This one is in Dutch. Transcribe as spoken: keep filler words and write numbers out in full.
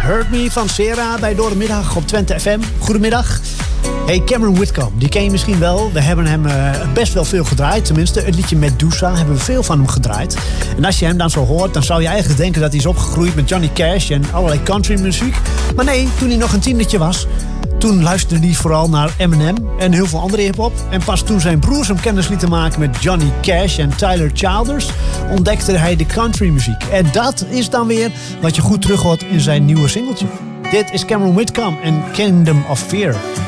Hurt Me van Sera bij Door de Middag op Twente F M. Goedemiddag. Hey, Cameron Whitcomb, die ken je misschien wel. We hebben hem uh, best wel veel gedraaid. Tenminste, het liedje Medusa hebben we veel van hem gedraaid. En als je hem dan zo hoort, dan zou je eigenlijk denken dat hij is opgegroeid met Johnny Cash en allerlei countrymuziek. Maar nee, toen hij nog een tienertje was, toen luisterde hij vooral naar Eminem en heel veel andere hiphop. En pas toen zijn broers hem kennis lieten maken met Johnny Cash en Tyler Childers, ontdekte hij de countrymuziek. En dat is dan weer wat je goed terug hoort in zijn nieuwe singeltje. Dit is Cameron Whitcomb en Kingdom of Fear.